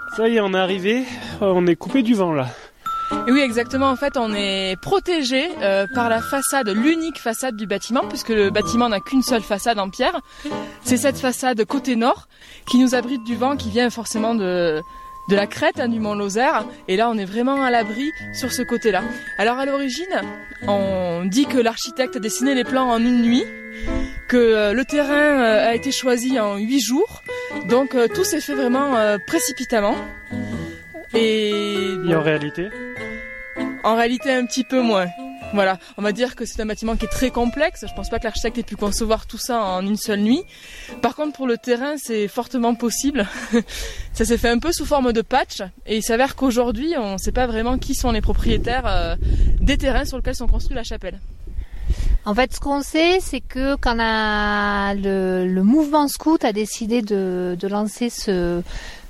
Ça y est, on est arrivé, on est coupé du vent là. Et oui, exactement. En fait, on est protégé par la façade, l'unique façade du bâtiment, puisque le bâtiment n'a qu'une seule façade en pierre. C'est cette façade côté nord qui nous abrite du vent qui vient forcément de la crête, du mont Lozère. Et là, on est vraiment à l'abri sur ce côté-là. Alors, à l'origine, on dit que l'architecte a dessiné les plans en une nuit, que le terrain a été choisi en 8 jours. Donc, tout s'est fait vraiment précipitamment. Et en réalité, un petit peu moins. Voilà, on va dire que c'est un bâtiment qui est très complexe. Je pense pas que l'architecte ait pu concevoir tout ça en une seule nuit. Par contre, pour le terrain, c'est fortement possible. Ça s'est fait un peu sous forme de patch. Et il s'avère qu'aujourd'hui, on ne sait pas vraiment qui sont les propriétaires des terrains sur lesquels sont construits la chapelle. En fait, ce qu'on sait, c'est que quand le mouvement scout a décidé de lancer